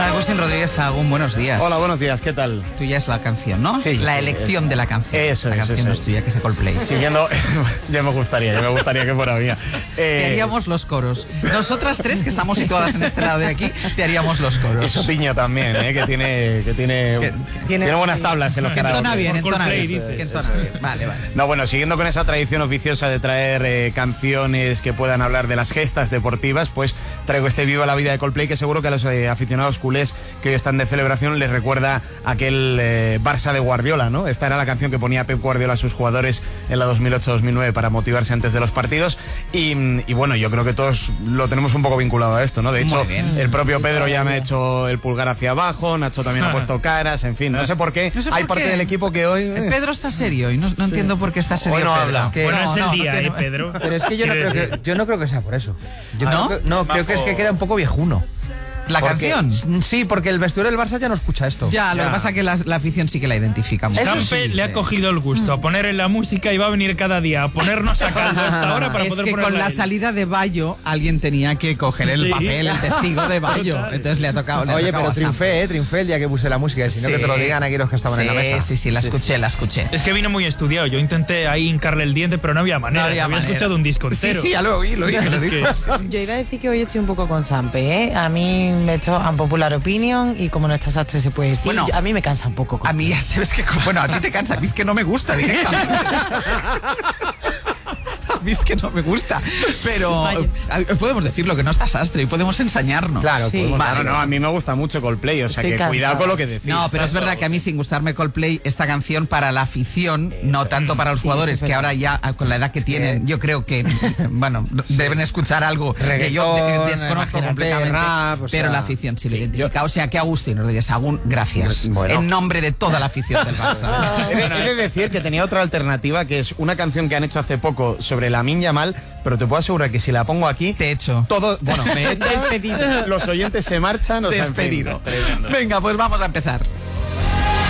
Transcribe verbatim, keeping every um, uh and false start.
Agustín Rodríguez Sahagún, buenos días. Hola, buenos días, ¿qué tal? Tuya es la canción, ¿no? Sí. La elección de la canción. Eso la es, canción eso no es es. tuya, que es de Coldplay. Siguiendo, ya me gustaría, ya me gustaría que fuera mía. Eh, Te haríamos los coros. Nosotras tres, que estamos situadas en este lado de aquí, te haríamos los coros. Y Sotiño también, ¿eh? que tiene, que tiene, Que- tiene, tiene- buenas tablas en los Entona karaoke. bien, Por entona Coldplay, bien. dices. que entona bien. Vale, vale. No, bueno, siguiendo con esa tradición oficiosa de traer eh, canciones que puedan hablar de las gestas deportivas, pues traigo este Viva la Vida de Coldplay, que seguro que a los eh, aficionados culés que hoy están de celebración les recuerda aquel eh, Barça de Guardiola, ¿no? Esta era la canción que ponía Pep Guardiola a sus jugadores en la dos mil ocho dos mil nueve para motivarse antes de los partidos. Y, y bueno, yo creo que todos lo tenemos un poco vinculado a esto, ¿no? De hecho, Muy bien. el propio Pedro ya me ha hecho el pulgar hacia abajo, Nacho también ha puesto caras, en fin, no sé por qué. No sé Hay por parte qué. del equipo que hoy... Eh, Pedro está serio y no, no entiendo por qué está serio. Hoy no Pedro. habla. Que Bueno, no, es el no, día, no ¿eh, tiene- Pedro? Pero es que yo no, Quiero creo que, decir. yo no creo que sea por eso. Yo ¿No? creo que, no, creo que es que queda un poco viejuno. ¿La Porque- canción? Sí, porque el vestuario del Barça ya no escucha esto. Ya, lo Ya. que pasa es que la, la afición sí que la identificamos. Eso Sampe sí, le ha sí. cogido el gusto a poner en la música y va a venir cada día a ponernos a caldo hasta ahora para Es poder que con ponerla la él. salida de Bayo alguien tenía que coger el Sí. papel, el testigo de Bayo. Total. Entonces le ha tocado. Le ha Oye, tocado pero a Sam. triunfé, eh, triunfé el día que puse la música, si no que te lo digan aquí los que estaban sí, en la mesa. Sí, sí, la escuché, la escuché. Es que vino muy estudiado. Yo intenté ahí hincarle el diente, pero no había manera. No había había manera. escuchado un disco entero. Sí, sí, ya lo oí, lo oí, que lo Es dijo. que- Yo iba a decir que hoy estoy un poco con Sampe, ¿eh? A mí me he hecho un popular opinion y como no está Sastre se puede decir, Bueno, yo- a mí me cansa un poco. A mí ya sabes que, bueno, a ti te cansa, a mí es que no me gusta directamente. A mí es que no me gusta. Pero Vaya. eh, podemos decirlo, que no está Sastre y podemos ensañarnos. Claro, Sí. podemos- Claro, no, a mí me gusta mucho Coldplay, o sea Estoy que cuidado cansada. con lo que decís. No, pero es verdad que a mí sin gustarme Coldplay, esta canción para la afición, no tanto para los Sí, jugadores, eso es que verdad. ahora ya ah, con la edad que tienen, yo creo que, bueno, deben escuchar algo que yo de- Reggaetón, desconozco imagínate, completamente, rap, o pero sea, la afición sí lo identifica. O sea que Agustín Rodríguez Sahagún, gracias. Bueno. En nombre de toda la afición del Barça. He de, he de decir que tenía otra alternativa, que es una canción que han hecho hace poco sobre Lamine Yamal, pero te puedo asegurar que si la pongo aquí, Te echo. todo, bueno, me echas, los oyentes se marchan, o sea, en fin, Despedido. tremendo. Venga, pues vamos a empezar.